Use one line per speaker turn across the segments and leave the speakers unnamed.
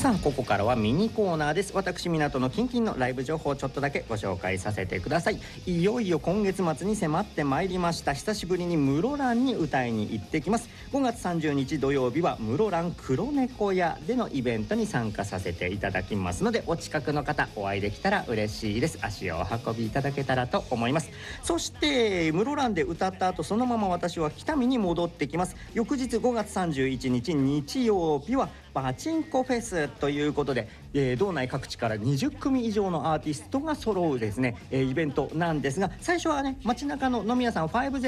さあここからはミニコーナーです。私港のキンキンのライブ情報をちょっとだけご紹介させてください。いよいよ今月末に迫ってまいりました。久しぶりに室蘭に歌いに行ってきます。5月30日土曜日は室蘭黒猫屋でのイベントに参加させていただきますので、お近くの方お会いできたら嬉しいです。足をお運びいただけたらと思います。そして室蘭で歌った後、そのまま私は北見に戻ってきます。翌日5月31日日曜日はパチンコフェスということで、道内各地から20組以上のアーティストが揃うですね、イベントなんですが、最初はね街中の飲み屋さん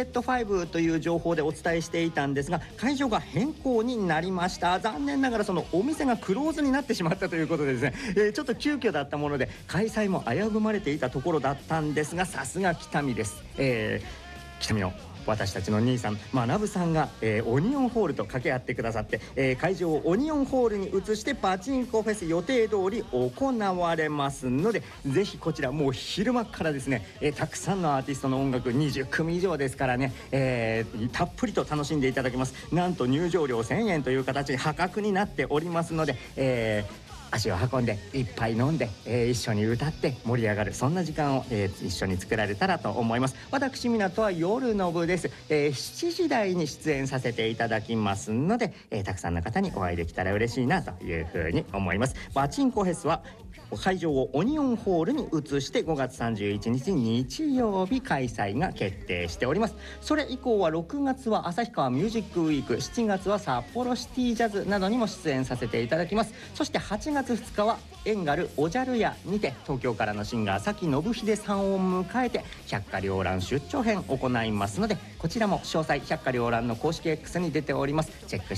5Z5 という情報でお伝えしていたんですが、会場が変更になりました。残念ながらそのお店がクローズになってしまったということでですね、ちょっと急遽だったもので開催も危ぶまれていたところだったんですが、さすが北見です。北見の私たちの兄さん学さんが、オニオンホールと掛け合ってくださって、会場をオニオンホールに移してパチンコフェス予定通り行われますので、ぜひこちらもう昼間からですね、たくさんのアーティストの音楽20組以上ですからね、たっぷりと楽しんでいただけます。なんと入場料1000円という形で破格になっておりますので、足を運んで一杯飲んで、一緒に歌って盛り上がる、そんな時間を、一緒に作られたらと思います。私港は夜の部です。7時台に出演させていただきますので、たくさんの方にお会いできたら嬉しいなというふうに思います。パチンコフェスは会場をオニオンホールに移して5月31日日曜日開催が決定しております。それ以降は6月は旭川ミュージックウィーク、7月は札幌シティジャズなどにも出演させていただきます。そして8月2日はエンガルおじゃる屋にて東京からのシンガー崎信秀さんを迎えて百花繚乱出張編を行いますので、こちらも詳細百花繚乱の公式 X に出ております。チェックして、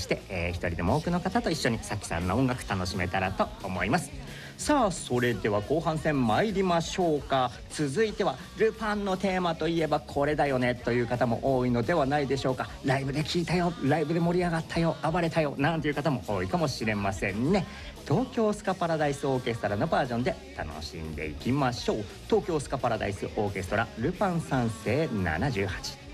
一人でも多くの方と一緒に崎さんの音楽楽しめたらと思います。さあそれでは後半戦参りましょうか。続いてはルパンのテーマといえばこれだよねという方も多いのではないでしょうか。ライブで聴いたよ、ライブで盛り上がったよ、暴れたよなんていう方も多いかもしれませんね。東京スカパラダイスオーケストラのバージョンで楽しんでいきましょう。東京スカパラダイスオーケストラルパン三世78。